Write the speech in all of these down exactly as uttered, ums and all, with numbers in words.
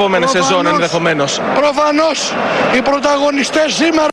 επόμενη σεζόν ενδεχομένως. Προφανώς οι πρωταγωνιστές σήμερα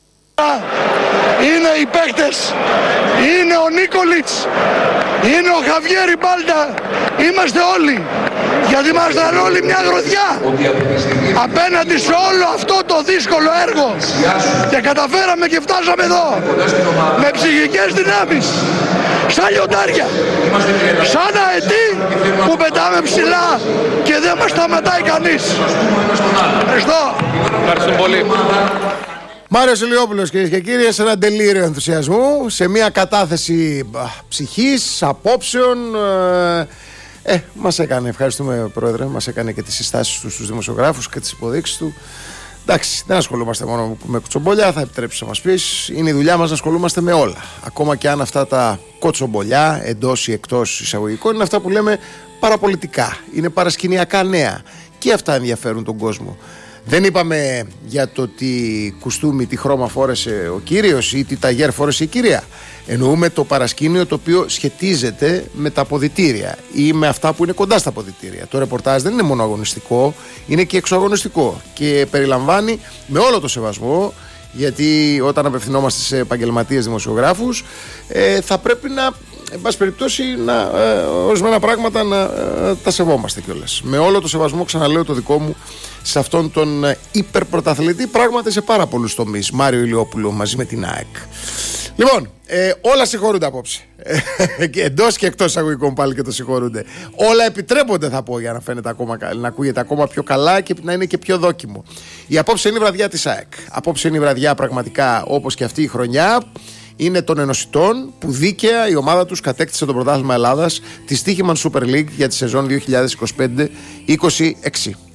είναι οι παίκτες, είναι ο Νίκολιτς, είναι ο Χαβιέρ Μπάλτα, είμαστε όλοι, γιατί ήμασταν όλοι μια γροθιά απέναντι σε όλο αυτό το δύσκολο έργο και καταφέραμε και φτάσαμε εδώ με ψυχικές δυνάμεις, σαν λιοντάρια, σαν αετή που πετάμε ψηλά και δεν μας σταματάει κανείς. Ευχαριστώ. Ευχαριστούμε πολύ. Μάριος Ηλιόπουλος, κυρίες και κύριοι, σε ένα τελείριο ενθουσιασμού, σε μια κατάθεση α, ψυχής, απόψεων. Ε, ε, μας έκανε, ευχαριστούμε πρόεδρε, μας έκανε και τις συστάσεις του στους δημοσιογράφους και τις υποδείξεις του. Εντάξει, δεν ασχολούμαστε μόνο με κουτσομπολιά, θα επιτρέψεις να μας πεις. Είναι η δουλειά μας να ασχολούμαστε με όλα. Ακόμα και αν αυτά τα κοτσομπολιά, εντός ή εκτός εισαγωγικών, είναι αυτά που λέμε παραπολιτικά. Είναι παρασκηνιακά νέα. Και αυτά ενδιαφέρουν τον κόσμο. Δεν είπαμε για το τι κουστούμι, τι χρώμα φόρεσε ο κύριος ή τι ταγέρ φόρεσε η κυρία. Εννοούμε το παρασκήνιο το οποίο σχετίζεται με τα αποδυτήρια ή με αυτά που είναι κοντά στα αποδυτήρια. Το ρεπορτάζ δεν είναι μόνο αγωνιστικό, είναι και εξωαγωνιστικό και περιλαμβάνει, με όλο το σεβασμό, γιατί όταν απευθυνόμαστε σε επαγγελματίες δημοσιογράφους ε, θα πρέπει να, εν πάση περιπτώσει, να, ε, ορισμένα πράγματα να ε, τα σεβόμαστε κιόλας. Με όλο το σεβασμό, ξαναλέω το δικό μου, σε αυτόν τον ε, υπερπρωταθλητή, πράγματι σε πάρα πολλούς τομείς, Μάριο Ηλιόπουλο, μαζί με την ΑΕΚ. Λοιπόν, ε, όλα συγχωρούνται απόψε. Και εντός και εκτός εισαγωγικών πάλι και το συγχωρούνται. Όλα επιτρέπονται, θα πω, για να φαίνεται ακόμα, να ακούγεται ακόμα πιο καλά και να είναι και πιο δόκιμο. Η απόψε είναι η βραδιά της ΑΕΚ. Απόψε είναι η βραδιά πραγματικά, όπως και αυτή η χρονιά, είναι των ενωσιτών που δίκαια η ομάδα τους κατέκτησε το πρωτάθλημα Ελλάδας τη Στοίχημαν Super League για τη σεζόν δύο χιλιάδες είκοσι πέντε είκοσι έξι.